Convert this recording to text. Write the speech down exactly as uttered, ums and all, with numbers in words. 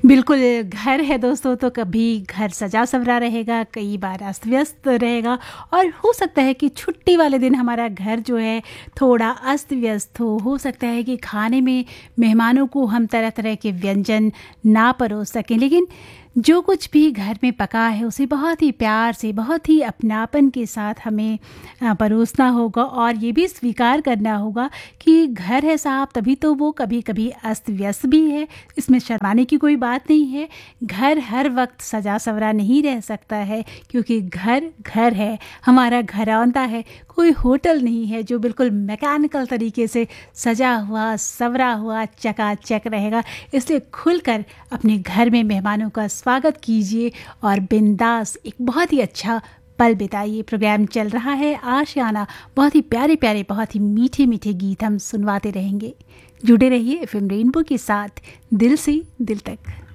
बिल्कुल, घर है दोस्तों तो कभी घर सजा संवरा रहेगा, कई बार अस्त व्यस्त रहेगा और हो सकता है कि छुट्टी वाले दिन हमारा घर जो है थोड़ा अस्त व्यस्त हो हो सकता है कि खाने में मेहमानों को हम तरह तरह के व्यंजन ना परोस सकें, लेकिन जो कुछ भी घर में पका है उसे बहुत ही प्यार से, बहुत ही अपनापन के साथ हमें अ, परोसना होगा और ये भी स्वीकार करना होगा कि घर है साहब तभी तो वो कभी कभी अस्त व्यस्त भी है। इसमें शर्माने की कोई बात नहीं है। घर हर वक्त सजा संवरा नहीं रह सकता है, क्योंकि घर घर है, हमारा घरौंदा है, कोई होटल नहीं है जो बिल्कुल मैकेनिकल तरीके से सजा हुआ संवरा हुआ चकाचक रहेगा। इसलिए खुलकर अपने घर में मेहमानों का स्वागत कीजिए और बिंदास एक बहुत ही अच्छा पल बिताइए। प्रोग्राम चल रहा है आशियाना, बहुत ही प्यारे प्यारे, बहुत ही मीठे मीठे गीत हम सुनवाते रहेंगे। जुड़े रहिए एफएम रेनबो के साथ, दिल से दिल तक।